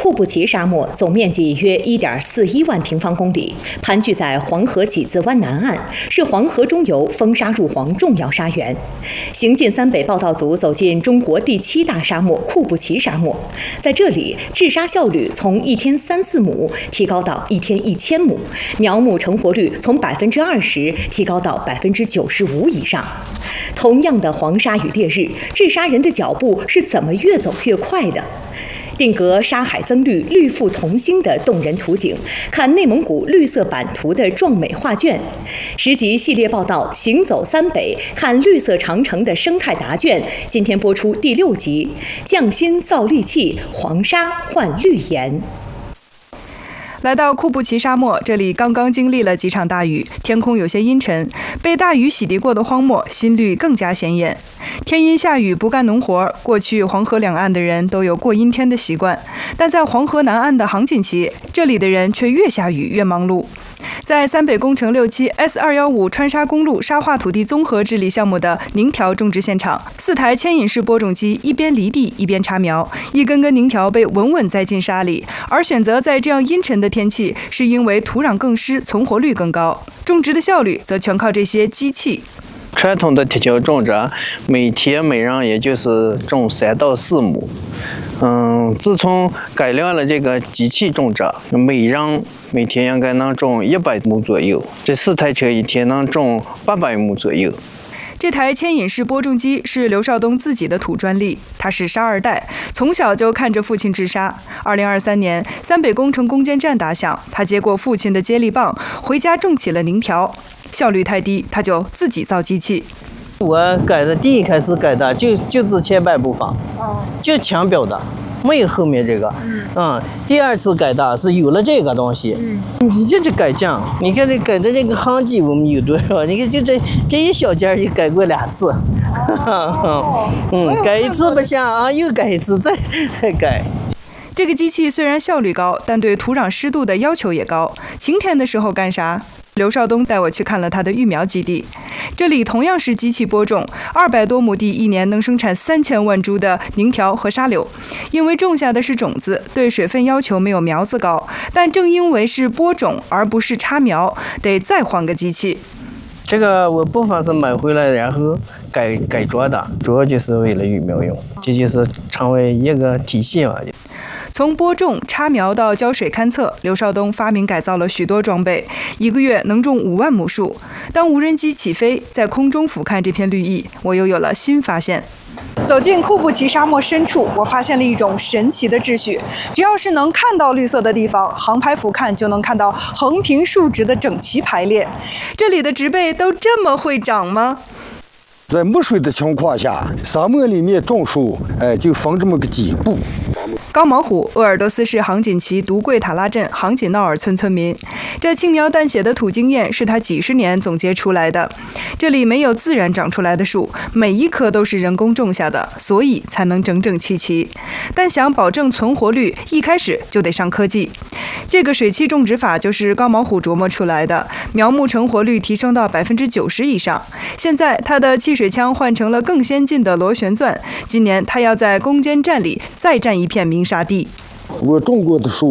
库布齐沙漠总面积约1.41万平方公里，盘踞在黄河几字湾南岸，是黄河中游风沙入黄重要沙源。行进三北报道组走进中国第7大沙漠库布齐沙漠，在这里，治沙效率从1天3-4亩提高到1天1000亩，苗木成活率从20%提高到95%以上。同样的黄沙与烈日，治沙人的脚步是怎么越走越快的？定格沙海增绿、绿复同心的动人图景，看内蒙古绿色版图的壮美画卷。10集系列报道《行走三北》，看绿色长城的生态答卷。今天播出第6集，匠心造利器，黄沙换绿岩。 来到库布齐沙漠，这里刚刚经历了几场大雨，天空有些阴沉，被大雨洗涤过的荒漠新绿更加显眼。天阴下雨不干农活，过去黄河两岸的人都有过阴天的习惯，但在黄河南岸的杭锦旗，这里的人却越下雨越忙碌。在三北工程6期 S215川沙公路沙化土地综合治理项目的宁条种植现场，4台牵引式播种机一边犁地一边插苗，一根根宁条被稳稳栽进沙里。而选择在这样阴沉的天气，是因为土壤更湿，存活率更高。种植的效率则全靠这些机器。 传统的铁锹种植，每天每人也就是种3到4亩。自从改良了这个机器种植，每人每天应该能种100亩左右。这4台车一天能种800亩左右。 这台牵引式播种机是刘少东自己的土专利，他是沙二代，从小就看着父亲治沙。2023年，三北工程攻坚战打响，他接过父亲的接力棒，回家种起了宁条。效率太低，他就自己造机器。 我改的第一开始改的就是前半部分，就墙表的，没有后面这个。第二次改的是有了这个东西。你这改匠，你看这改的这个夯机我们有多少？你看就这一小件也改过2次。改一次不行啊，又改一次再改。 这个机器虽然效率高，但对土壤湿度的要求也高。晴天的时候干啥？刘少东带我去看了他的育苗基地，这里同样是机器播种，200多亩地，一年能生产3000万株的宁条和沙柳。因为种下的是种子，对水分要求没有苗子高，但正因为是播种而不是插苗，得再换个机器。 这个我部分是买回来，然后改装的，主要就是为了育苗用，这就是成为一个体系嘛。 从播种、插苗到浇水勘测，刘少东发明改造了许多装备，一个月能种5万亩树。当无人机起飞，在空中俯瞰这片绿意，我又有了新发现。走进库布齐沙漠深处，我发现了一种神奇的秩序。只要是能看到绿色的地方，航拍俯瞰就能看到横平竖直的整齐排列。这里的植被都这么会长吗？ 在没水的情况下，沙漠里面种树，就分这么个几步。 高毛虎，鄂尔多斯市杭锦旗独贵塔拉镇杭锦闹尔村村民，这轻描淡写的土经验是他几十年总结出来的。这里没有自然长出来的树，每一棵都是人工种下的，所以才能整整齐齐。但想保证存活率，一开始就得上科技。这个水栖种植法就是高毛虎琢磨出来的，苗木成活率提升到90%以上。现在他的汽水枪换成了更先进的螺旋钻，今年他要在攻坚战里再占一片鸣沙地。 我种过的树